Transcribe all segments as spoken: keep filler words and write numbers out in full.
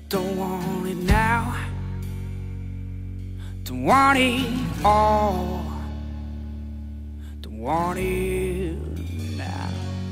Don't want it now. Don't want it all. Don't want it now.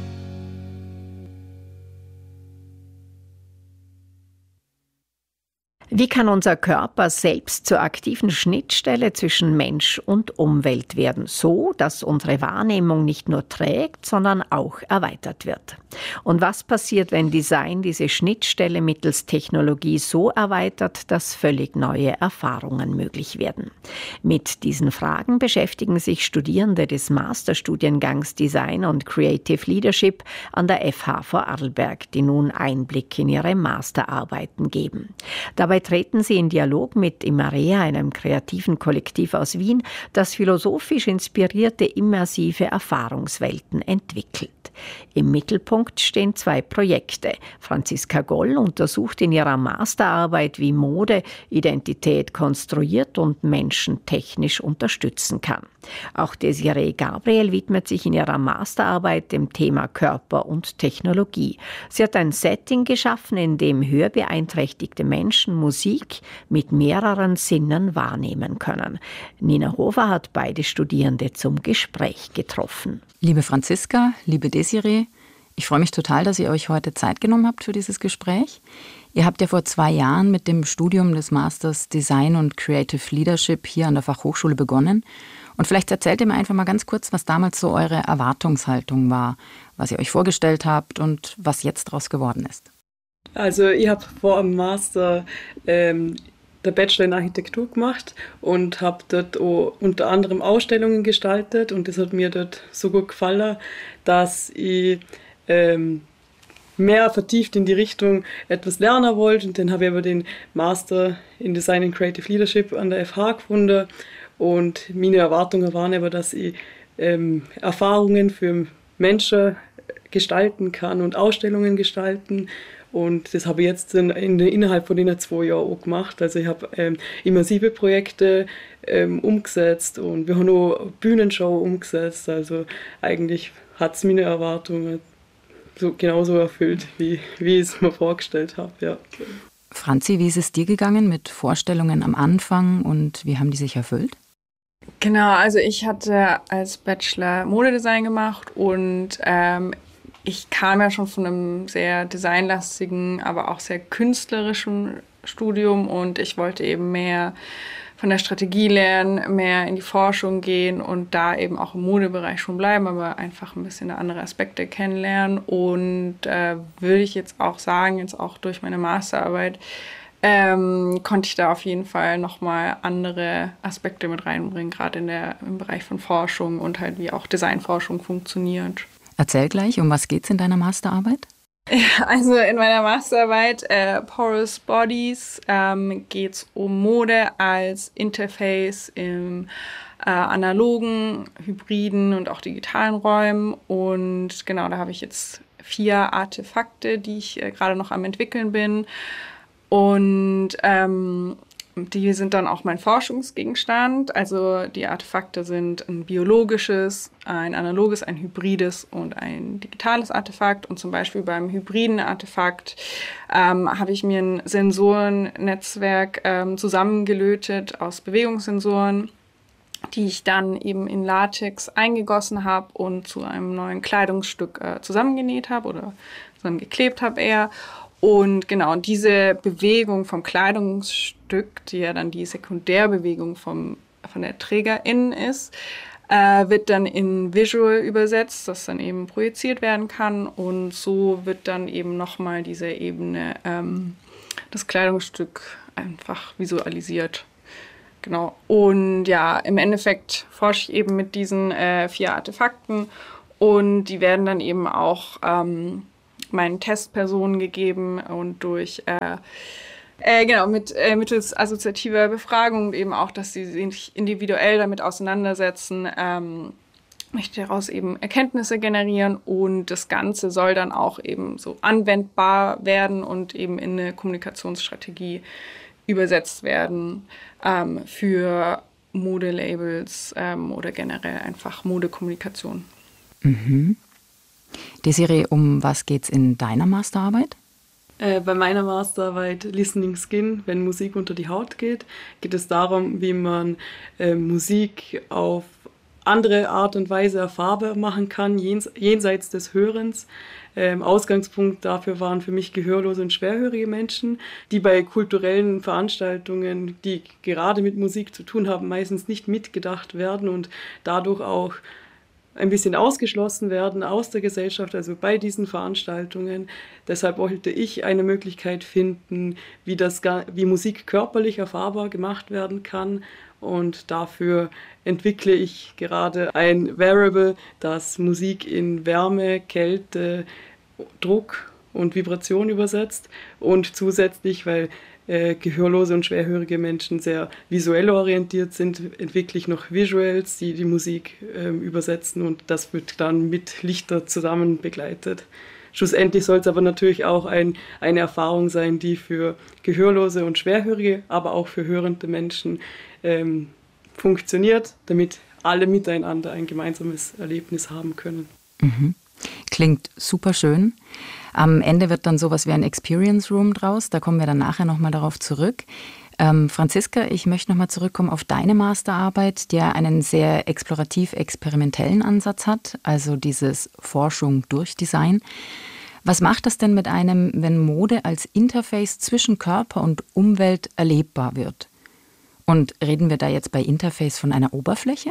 Wie kann unser Körper selbst zur aktiven Schnittstelle zwischen Mensch und Umwelt werden, so dass unsere Wahrnehmung nicht nur trägt, sondern auch erweitert wird? Und was passiert, wenn Design diese Schnittstelle mittels Technologie so erweitert, dass völlig neue Erfahrungen möglich werden? Mit diesen Fragen beschäftigen sich Studierende des Masterstudiengangs Design und Creative Leadership an der F H Vorarlberg, die nun Einblick in ihre Masterarbeiten geben. Dabei treten sie in Dialog mit Imarea, einem kreativen Kollektiv aus Wien, das philosophisch inspirierte immersive Erfahrungswelten entwickelt. Im Mittelpunkt stehen zwei Projekte. Franziska Goll untersucht in ihrer Masterarbeit, wie Mode Identität konstruiert und Menschen technisch unterstützen kann. Auch Desiree Gabriel widmet sich in ihrer Masterarbeit dem Thema Körper und Technologie. Sie hat ein Setting geschaffen, in dem hörbeeinträchtigte Menschen Musik mit mehreren Sinnen wahrnehmen können. Nina Hofer hat beide Studierende zum Gespräch getroffen. Liebe Franziska, liebe Desiree, ich freue mich total, dass ihr euch heute Zeit genommen habt für dieses Gespräch. Ihr habt ja vor zwei Jahren mit dem Studium des Masters Design und Creative Leadership hier an der Fachhochschule begonnen. Und vielleicht erzählt ihr mir einfach mal ganz kurz, was damals so eure Erwartungshaltung war, was ihr euch vorgestellt habt und was jetzt daraus geworden ist. Also ich habe vor dem Master ähm, der Bachelor in Architektur gemacht und habe dort auch unter anderem Ausstellungen gestaltet, und das hat mir dort so gut gefallen, dass ich ähm, mehr vertieft in die Richtung etwas lernen wollte, und dann habe ich aber den Master in Design and Creative Leadership an der F H gefunden, und meine Erwartungen waren aber, dass ich ähm, Erfahrungen für Menschen gestalten kann und Ausstellungen gestalten. Und das habe ich jetzt in, in, innerhalb von den zwei Jahren auch gemacht. Also ich habe ähm, immersive Projekte ähm, umgesetzt, und wir haben auch Bühnenshow umgesetzt. Also eigentlich hat es meine Erwartungen so, genauso erfüllt, wie, wie ich es mir vorgestellt habe. Ja. Franzi, wie ist es dir gegangen mit Vorstellungen am Anfang und wie haben die sich erfüllt? Genau, also ich hatte als Bachelor Modedesign gemacht, und ähm, ich kam ja schon von einem sehr designlastigen, aber auch sehr künstlerischen Studium, und ich wollte eben mehr von der Strategie lernen, mehr in die Forschung gehen und da eben auch im Modebereich schon bleiben, aber einfach ein bisschen andere Aspekte kennenlernen. Und äh, würde ich jetzt auch sagen, jetzt auch durch meine Masterarbeit, ähm, konnte ich da auf jeden Fall nochmal andere Aspekte mit reinbringen, gerade in der, im Bereich von Forschung und halt wie auch Designforschung funktioniert. Erzähl gleich, um was geht's in deiner Masterarbeit? Also in meiner Masterarbeit äh, Porous Bodies ähm, geht es um Mode als Interface im äh, analogen, hybriden und auch digitalen Räumen. Und genau, da habe ich jetzt vier Artefakte, die ich äh, gerade noch am entwickeln bin. Und ähm, die sind dann auch mein Forschungsgegenstand. Also die Artefakte sind ein biologisches, ein analoges, ein hybrides und ein digitales Artefakt. Und zum Beispiel beim hybriden Artefakt ähm, habe ich mir ein Sensorennetzwerk ähm, zusammengelötet aus Bewegungssensoren, die ich dann eben in Latex eingegossen habe und zu einem neuen Kleidungsstück äh, zusammengenäht habe oder zusammengeklebt habe eher. Und genau, diese Bewegung vom Kleidungsstück, die ja dann die Sekundärbewegung vom, von der Trägerin ist, äh, wird dann in Visual übersetzt, das dann eben projiziert werden kann. Und so wird dann eben nochmal diese Ebene, ähm, das Kleidungsstück einfach visualisiert. Genau. Und ja, im Endeffekt forsche ich eben mit diesen äh, vier Artefakten, und die werden dann eben auch ähm, meinen Testpersonen gegeben und durch äh, äh, genau mit äh, mittels assoziativer Befragung eben auch, dass sie sich individuell damit auseinandersetzen, ähm, möchte daraus eben Erkenntnisse generieren, und das Ganze soll dann auch eben so anwendbar werden und eben in eine Kommunikationsstrategie übersetzt werden ähm, für Modelabels ähm, oder generell einfach Modekommunikation. Mhm. Desiree, um was geht's in deiner Masterarbeit? Äh, bei meiner Masterarbeit Listening Skin, wenn Musik unter die Haut geht, geht es darum, wie man äh, Musik auf andere Art und Weise erfahrbar machen kann, jens jenseits des Hörens. Ähm, Ausgangspunkt dafür waren für mich gehörlose und schwerhörige Menschen, die bei kulturellen Veranstaltungen, die gerade mit Musik zu tun haben, meistens nicht mitgedacht werden und dadurch auch ein bisschen ausgeschlossen werden aus der Gesellschaft, also bei diesen Veranstaltungen. Deshalb wollte ich eine Möglichkeit finden, wie, das, wie Musik körperlich erfahrbar gemacht werden kann. Und dafür entwickle ich gerade ein Wearable, das Musik in Wärme, Kälte, Druck und Vibration übersetzt. Und zusätzlich, weil äh, gehörlose und schwerhörige Menschen sehr visuell orientiert sind, entwickle ich noch Visuals, die die Musik äh, übersetzen, und das wird dann mit Lichter zusammen begleitet. Schlussendlich soll es aber natürlich auch ein, eine Erfahrung sein, die für gehörlose und schwerhörige, aber auch für hörende Menschen ähm, funktioniert, damit alle miteinander ein gemeinsames Erlebnis haben können. Mhm. Klingt super schön. Am Ende wird dann sowas wie ein Experience Room draus. Da kommen wir dann nachher nochmal darauf zurück. Ähm, Franziska, ich möchte nochmal zurückkommen auf deine Masterarbeit, die ja einen sehr explorativ-experimentellen Ansatz hat, also dieses Forschung durch Design. Was macht das denn mit einem, wenn Mode als Interface zwischen Körper und Umwelt erlebbar wird? Und reden wir da jetzt bei Interface von einer Oberfläche?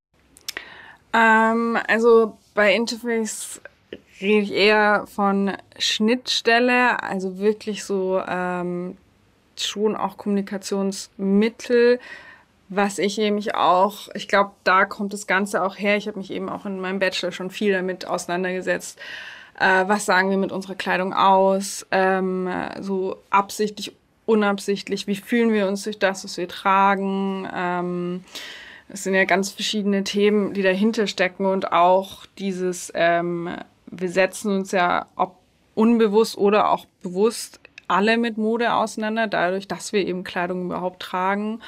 Ähm, also bei Interface rede ich eher von Schnittstelle, also wirklich so ähm, schon auch Kommunikationsmittel, was ich nämlich auch, ich glaube, da kommt das Ganze auch her. Ich habe mich eben auch in meinem Bachelor schon viel damit auseinandergesetzt. Äh, was sagen wir mit unserer Kleidung aus? Ähm, so absichtlich, unabsichtlich, wie fühlen wir uns durch das, was wir tragen? Ähm, es sind ja ganz verschiedene Themen, die dahinter stecken, und auch dieses, ähm, wir setzen uns ja, ob unbewusst oder auch bewusst, alle mit Mode auseinander, dadurch, dass wir eben Kleidung überhaupt tragen.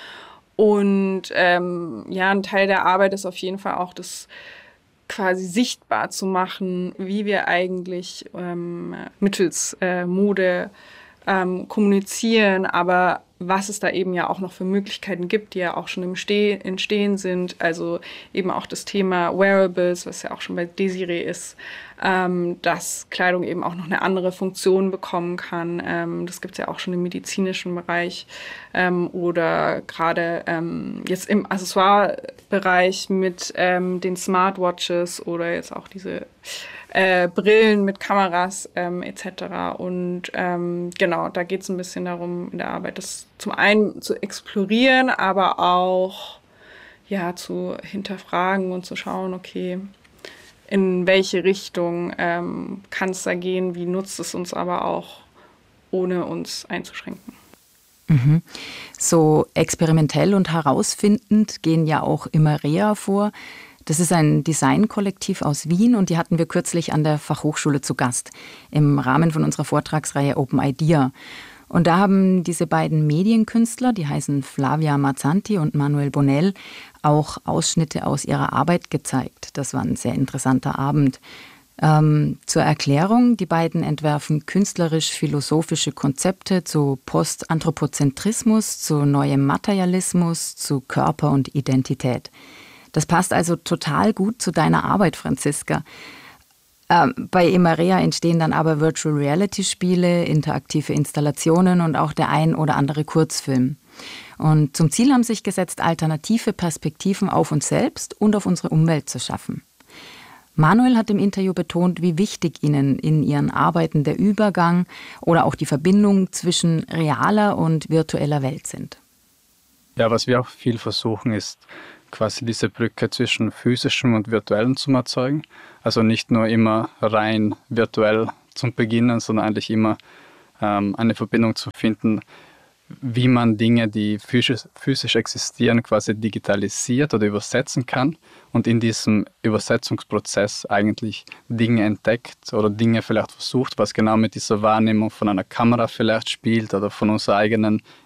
Und ähm, ja, ein Teil der Arbeit ist auf jeden Fall auch das quasi sichtbar zu machen, wie wir eigentlich ähm, mittels äh, Mode ähm, kommunizieren, aber was es da eben ja auch noch für Möglichkeiten gibt, die ja auch schon im Ste- Entstehen sind. Also eben auch das Thema Wearables, was ja auch schon bei Desiree ist, ähm, dass Kleidung eben auch noch eine andere Funktion bekommen kann. Ähm, das gibt es ja auch schon im medizinischen Bereich ähm, oder gerade ähm, jetzt im Accessoire-Bereich mit ähm, den Smartwatches oder jetzt auch diese Äh, Brillen mit Kameras ähm, et cetera. Und ähm, genau, da geht es ein bisschen darum in der Arbeit, das zum einen zu explorieren, aber auch ja zu hinterfragen und zu schauen, okay, in welche Richtung ähm, kann es da gehen, wie nutzt es uns aber auch, ohne uns einzuschränken. Mhm. So experimentell und herausfindend gehen ja auch Imarea vor. Das ist ein Designkollektiv aus Wien, und die hatten wir kürzlich an der Fachhochschule zu Gast im Rahmen von unserer Vortragsreihe Open Idea. Und da haben diese beiden Medienkünstler, die heißen Flavia Mazzanti und Manuel Bonell, auch Ausschnitte aus ihrer Arbeit gezeigt. Das war ein sehr interessanter Abend. Ähm, zur Erklärung, die beiden entwerfen künstlerisch-philosophische Konzepte zu Postanthropozentrismus, zu neuem Materialismus, zu Körper und Identität. Das passt also total gut zu deiner Arbeit, Franziska. Ähm, bei Imarea entstehen dann aber Virtual Reality Spiele, interaktive Installationen und auch der ein oder andere Kurzfilm. Und zum Ziel haben sich gesetzt, alternative Perspektiven auf uns selbst und auf unsere Umwelt zu schaffen. Manuel hat im Interview betont, wie wichtig ihnen in ihren Arbeiten der Übergang oder auch die Verbindung zwischen realer und virtueller Welt sind. Ja, was wir auch viel versuchen, ist quasi diese Brücke zwischen physischem und virtuellem zu erzeugen. Also nicht nur immer rein virtuell zum Beginnen, sondern eigentlich immer ähm, eine Verbindung zu finden, wie man Dinge, die physisch, physisch existieren, quasi digitalisiert oder übersetzen kann und in diesem Übersetzungsprozess eigentlich Dinge entdeckt oder Dinge vielleicht versucht, was genau mit dieser Wahrnehmung von einer Kamera vielleicht spielt oder von unserer eigenen